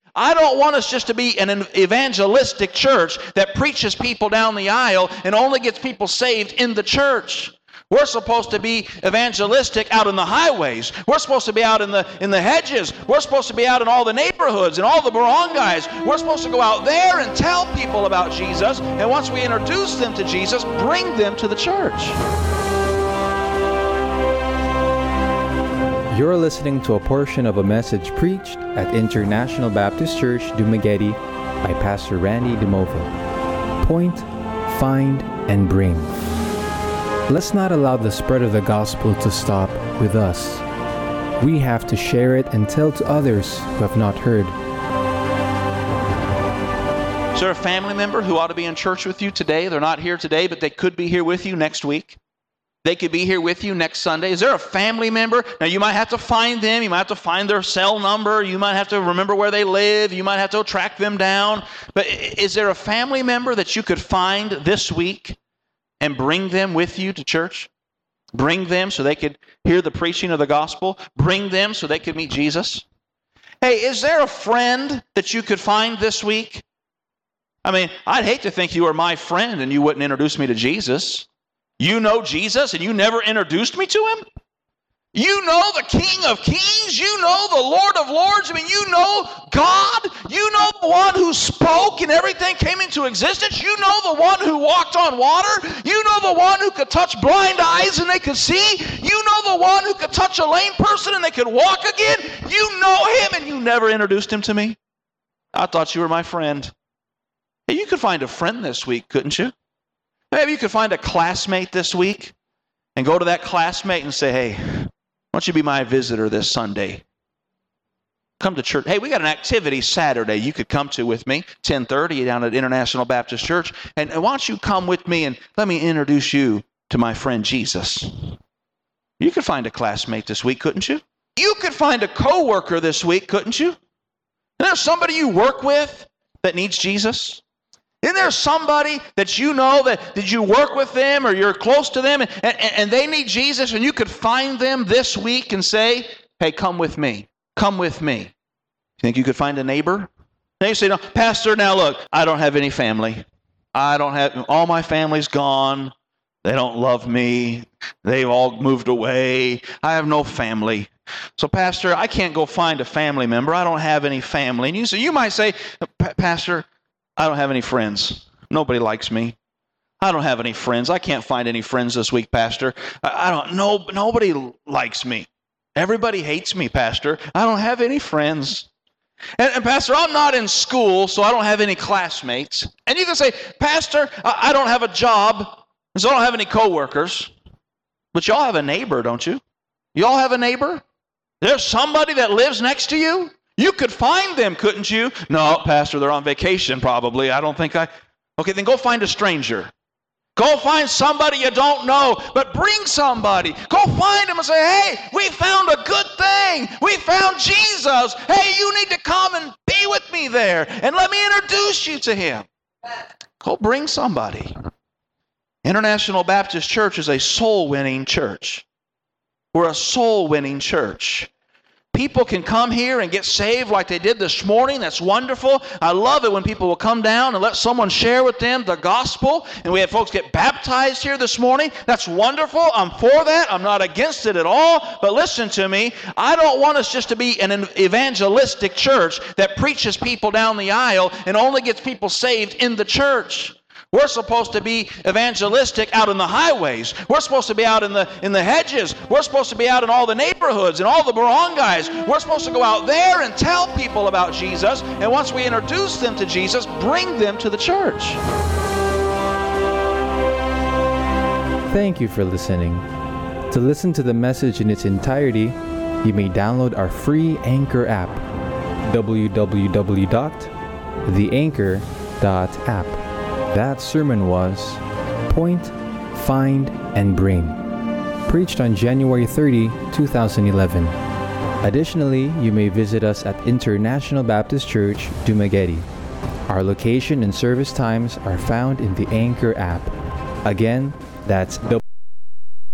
I don't want us just to be an evangelistic church that preaches people down the aisle and only gets people saved in the church. We're supposed to be evangelistic out in the highways. We're supposed to be out in the hedges. We're supposed to be out in all the neighborhoods and all the barangays. We're supposed to go out there and tell people about Jesus. And once we introduce them to Jesus, bring them to the church. You're listening to a portion of a message preached at International Baptist Church, Dumaguete by Pastor Randy DeMova. Point, find, and bring. Let's not allow the spread of the gospel to stop with us. We have to share it and tell to others who have not heard. Is there a family member who ought to be in church with you today? They're not here today, but they could be here with you next week. They could be here with you next Sunday. Is there a family member? Now, you might have to find them. You might have to find their cell number. You might have to remember where they live. You might have to track them down. But is there a family member that you could find this week and bring them with you to church? Bring them so they could hear the preaching of the gospel. Bring them so they could meet Jesus. Hey, is there a friend that you could find this week? I mean, I'd hate to think you were my friend and you wouldn't introduce me to Jesus. You know Jesus and you never introduced me to him? You know the King of Kings. You know the Lord of Lords. I mean, you know God. You know the one who spoke and everything came into existence. You know the one who walked on water. You know the one who could touch blind eyes and they could see. You know the one who could touch a lame person and they could walk again. You know him and you never introduced him to me. I thought you were my friend. Hey, you could find a friend this week, couldn't you? Maybe you could find a classmate this week and go to that classmate and say, hey, why don't you be my visitor this Sunday? Come to church. Hey, we got an activity Saturday you could come to with me, 10:30 down at International Baptist Church. And why don't you come with me and let me introduce you to my friend Jesus? You could find a classmate this week, couldn't you? You could find a coworker this week, couldn't you? And there's somebody you work with that needs Jesus. Isn't there somebody that you know that you work with them or you're close to them and they need Jesus and you could find them this week and say, hey, come with me. Come with me. You think you could find a neighbor? Then you say, no, Pastor, now look, I don't have any family. All my family's gone. They don't love me. They've all moved away. I have no family. So, Pastor, I can't go find a family member. I don't have any family. And you might say, Pastor, I don't have any friends. Nobody likes me. I don't have any friends. I can't find any friends this week, Pastor. Nobody likes me. Everybody hates me, Pastor. I don't have any friends. And Pastor, I'm not in school, so I don't have any classmates. And you can say, Pastor, I don't have a job, so I don't have any coworkers. But y'all have a neighbor, don't you? Y'all have a neighbor? There's somebody that lives next to you? You could find them, couldn't you? No, Pastor, they're on vacation probably. Okay, then go find a stranger. Go find somebody you don't know, but bring somebody. Go find them and say, hey, we found a good thing. We found Jesus. Hey, you need to come and be with me there, and let me introduce you to him. Go bring somebody. International Baptist Church is a soul-winning church. We're a soul-winning church. People can come here and get saved like they did this morning. That's wonderful. I love it when people will come down and let someone share with them the gospel. And we had folks get baptized here this morning. That's wonderful. I'm for that. I'm not against it at all. But listen to me. I don't want us just to be an evangelistic church that preaches people down the aisle and only gets people saved in the church. We're supposed to be evangelistic out in the highways. We're supposed to be out in the hedges. We're supposed to be out in all the neighborhoods and all the barangays. We're supposed to go out there and tell people about Jesus. And once we introduce them to Jesus, bring them to the church. Thank you for listening. To listen to the message in its entirety, you may download our free Anchor app, www.theanchor.app. That sermon was Point, Find, and Bring, preached on January 30, 2011. Additionally, you may visit us at International Baptist Church, Dumaguete. Our location and service times are found in the Anchor app. Again, that's